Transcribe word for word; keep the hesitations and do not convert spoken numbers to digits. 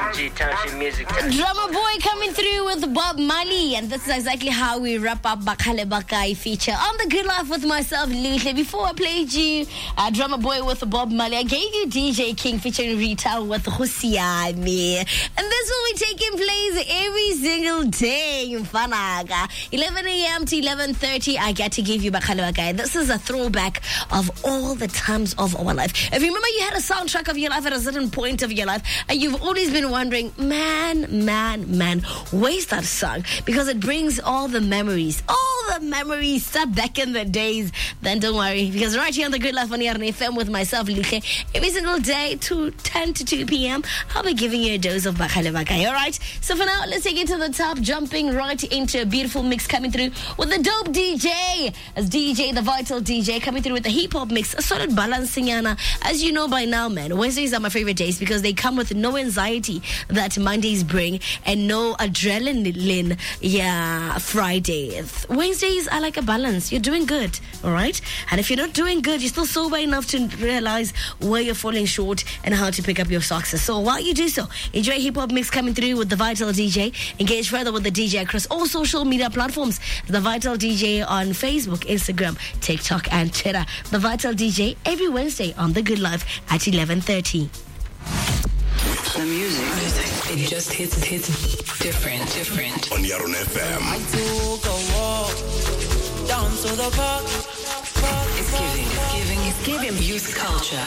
G Township Music Time. Drummer Boy coming through with Bob Marley, and this is exactly how we wrap up Bakhale Bakai feature on The Good Life with myself, Luhle. Before I played you uh, Drummer Boy with Bob Marley, I gave you D J King featuring Rita with Husiami, and this will be taking place every single day in Fanaga, eleven a.m. to eleven thirty. I get to give you Bakhale Bakai. This is a throwback of all the times of our life. If you remember, you had a soundtrack of your life at a certain point of your life, and you've always been wondering, man, man, man, where's that song? Because it brings all the memories, all the memories stuck back in the days. Then don't worry, because right here on The Good Life on Yarn F M with myself, Luke, every single day, to ten to two p.m, I'll be giving you a dose of Bakhale Bakai, all right? So for now, let's take it to the top, jumping right into a beautiful mix coming through with the dope D J, as D J, the Vital D J, coming through with the hip-hop mix, a solid balancing, Yana. As you know by now, man, Wednesdays are my favorite days because they come with no anxiety that Mondays bring and no adrenaline, yeah, Friday. Wednesdays are like a balance. You're doing good, all right? And if you're not doing good, you're still sober enough to realize where you're falling short and how to pick up your socks. So while you do so, enjoy hip-hop mix coming through with the Vital D J. Engage further with the D J across all social media platforms. The Vital D J on Facebook, Instagram, TikTok, and Twitter. The Vital D J every Wednesday on The Good Life at eleven thirty. The music, it just hits, it hits different, different. On Yarn F M. I took a walk down to the park. It's giving, it's giving, it's giving youth culture.